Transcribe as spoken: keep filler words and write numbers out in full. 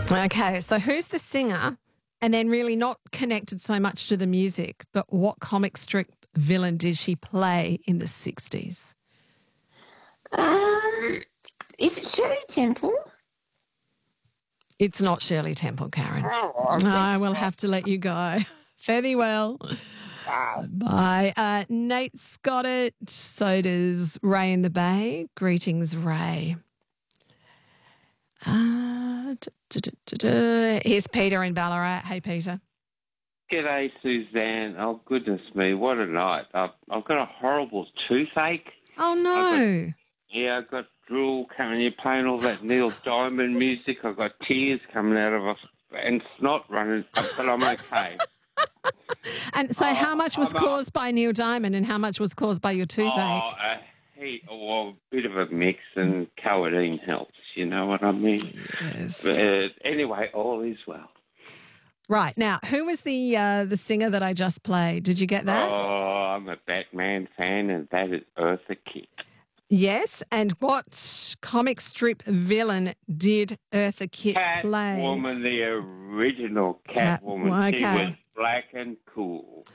Okay, so who's the singer? And then really not connected so much to the music, but what comic strip villain did she play in the sixties? Um, is it Shirley Temple? It's not Shirley Temple, Karen. Oh, I will have to let you go. Fare thee well. wow. Bye. Uh, Nate's got it. So does Ray in the Bay. Greetings, Ray. Uh, duh, duh, duh, duh, duh. Here's Peter in Ballarat. Hey, Peter. G'day, Suzanne. Oh, goodness me, what a night. I've, I've got a horrible toothache. Oh, no. Got, yeah, I've got drool coming. You're playing all that Neil Diamond music. I've got tears coming out of us and snot running, but I'm okay. And so Oh, how much was I'm, caused by Neil Diamond and how much was caused by your toothache? Oh, a heat, or a bit of a mix, and codeine helps, you know what I mean? Yes. But anyway, all is well. Right. Now, who was the uh, the singer that I just played? Did you get that? Oh, I'm a Batman fan, and that is Eartha Kitt. Yes. And what comic strip villain did Eartha Kitt play? Catwoman, the original Cat- Catwoman. okay. She was black and cool.